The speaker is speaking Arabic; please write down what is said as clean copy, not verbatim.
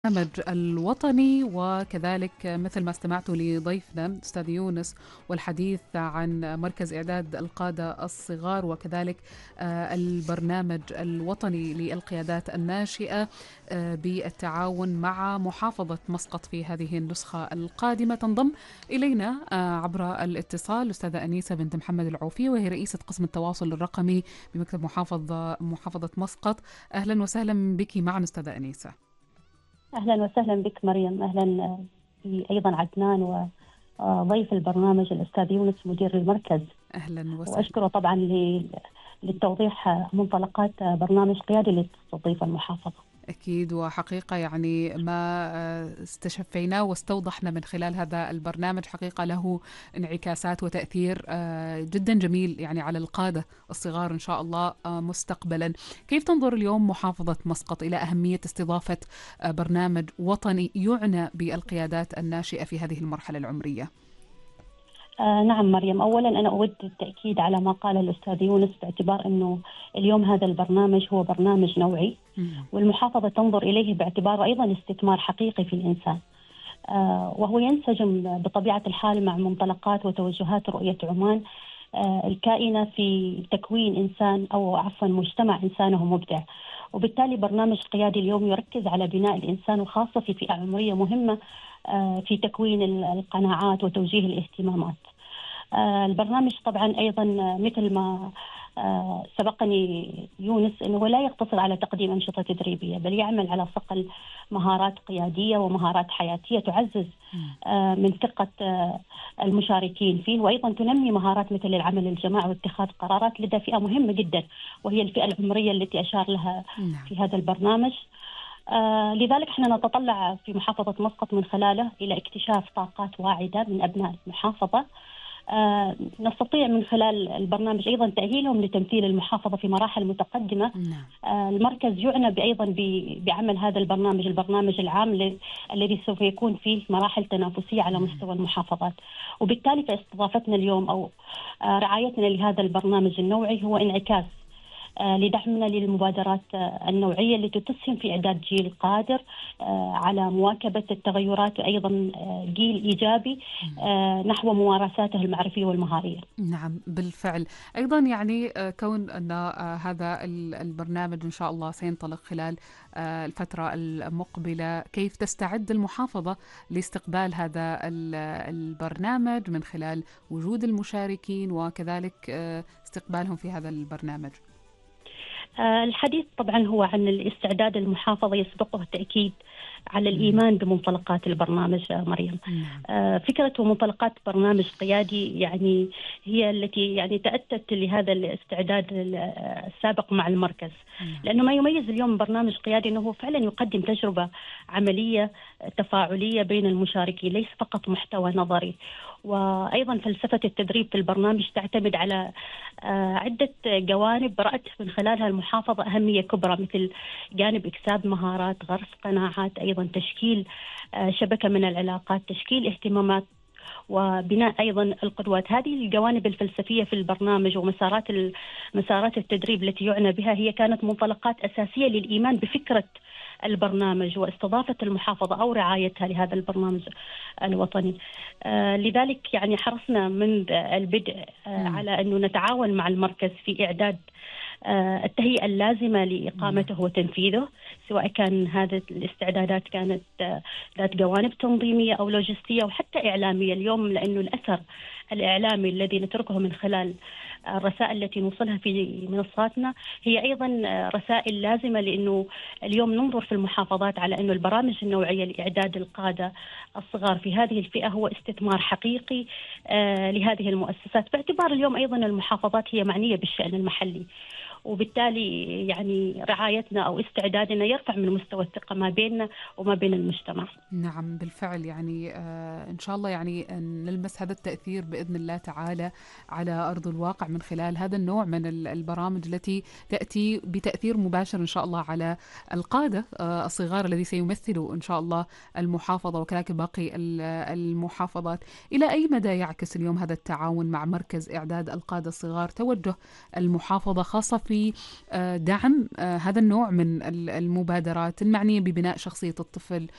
البرنامج الوطني، وكذلك مثل ما استمعتوا لضيفنا أستاذ يونس والحديث عن مركز إعداد القادة الصغار، وكذلك البرنامج الوطني للقيادات الناشئة بالتعاون مع محافظة مسقط في هذه النسخة القادمة. تنضم إلينا عبر الاتصال الأستاذة أنيسة بنت محمد العوفي، وهي رئيسة قسم التواصل الرقمي بمكتب محافظة مسقط. أهلا وسهلا بك معنا أستاذة أنيسة. أهلا وسهلا بك مريم. أهلا أيضا عدنان وضيف البرنامج الأستاذ يونس مدير المركز. أهلا وسهلا. وأشكره طبعا للتوضيح منطلقات برنامج قيادي لتستضيف المحافظة. أكيد، وحقيقة يعني ما استشفيناه واستوضحنا من خلال هذا البرنامج حقيقة له انعكاسات وتأثير جدا جميل يعني على القادة الصغار إن شاء الله مستقبلا. كيف تنظر اليوم محافظة مسقط إلى أهمية استضافة برنامج وطني يعنى بالقيادات الناشئة في هذه المرحلة العمرية؟ نعم مريم، أولا أنا أود التأكيد على ما قال الأستاذ يونس، باعتبار أنه اليوم هذا البرنامج هو برنامج نوعي، والمحافظة تنظر إليه باعتباره أيضا استثمار حقيقي في الإنسان، وهو ينسجم بطبيعة الحال مع منطلقات وتوجهات رؤية عمان الكائنة في تكوين إنسان أو عفوا مجتمع إنسانه مبدع. وبالتالي برنامج قيادي اليوم يركز على بناء الإنسان، وخاصة في فئة عمرية مهمة في تكوين القناعات وتوجيه الاهتمامات. البرنامج طبعا أيضا مثل ما سبقني يونس أنه لا يقتصر على تقديم أنشطة تدريبية، بل يعمل على صقل مهارات قيادية ومهارات حياتية تعزز من ثقة المشاركين فيه، وأيضا تنمي مهارات مثل العمل الجماعي واتخاذ قرارات لدى فئة مهمة جدا، وهي الفئة العمرية التي أشار لها في هذا البرنامج. لذلك احنا نتطلع في محافظة مسقط من خلاله إلى اكتشاف طاقات واعدة من أبناء المحافظة. نستطيع من خلال البرنامج أيضا تأهيلهم لتمثيل المحافظة في مراحل متقدمة. المركز يعنى أيضا بعمل هذا البرنامج العام الذي سوف يكون فيه مراحل تنافسية على مستوى المحافظات، وبالتالي فاستضافتنا اليوم أو رعايتنا لهذا البرنامج النوعي هو انعكاس لدعمنا للمبادرات النوعية التي تسهم في إعداد جيل قادر على مواكبة التغيرات، وأيضا جيل إيجابي نحو ممارساته المعرفية والمهارية. نعم بالفعل. أيضا يعني كون أن هذا البرنامج إن شاء الله سينطلق خلال الفترة المقبلة، كيف تستعد المحافظة لاستقبال هذا البرنامج من خلال وجود المشاركين وكذلك استقبالهم في هذا البرنامج؟ الحديث طبعا هو عن الاستعداد. المحافظة يسبقه التأكيد على الإيمان بمنطلقات البرنامج مريم. فكرة ومنطلقات برنامج قيادي يعني هي التي يعني تأتت لهذا الاستعداد السابق مع المركز، لأنه ما يميز اليوم برنامج قيادي أنه فعلا يقدم تجربة عملية تفاعلية بين المشاركين، ليس فقط محتوى نظري. وأيضا فلسفة التدريب في البرنامج تعتمد على عدة جوانب رأت من خلالها المحافظة أهمية كبرى، مثل جانب إكساب مهارات، غرس قناعات، أيضا تشكيل شبكة من العلاقات، تشكيل اهتمامات، وبناء أيضا القدوات. هذه الجوانب الفلسفية في البرنامج مسارات التدريب التي يعنى بها هي كانت منطلقات أساسية للإيمان بفكرة البرنامج واستضافة المحافظة أو رعايتها لهذا البرنامج الوطني. لذلك يعني حرصنا منذ البدء على أنه نتعاون مع المركز في إعداد التهيئة اللازمة لإقامته وتنفيذه، سواء كان هذه الاستعدادات كانت ذات جوانب تنظيمية أو لوجستية وحتى إعلامية. اليوم لأنه الأثر الإعلامي الذي نتركه من خلال الرسائل التي نوصلها في منصاتنا هي أيضا رسائل لازمة، لأنه اليوم ننظر في المحافظات على أنه البرامج النوعية لإعداد القادة الصغار في هذه الفئة هو استثمار حقيقي لهذه المؤسسات، باعتبار اليوم أيضا المحافظات هي معنية بالشأن المحلي، وبالتالي يعني رعايتنا أو استعدادنا يرفع من مستوى الثقة ما بيننا وما بين المجتمع. نعم بالفعل. يعني إن شاء الله يعني نلمس هذا التأثير بإذن الله تعالى على أرض الواقع من خلال هذا النوع من البرامج التي تأتي بتأثير مباشر إن شاء الله على القادة الصغار الذي سيمثلوا إن شاء الله المحافظة وكذلك باقي المحافظات. إلى أي مدى يعكس اليوم هذا التعاون مع مركز إعداد القادة الصغار توجه المحافظة خاصة في دعم هذا النوع من المبادرات المعنية ببناء شخصية الطفل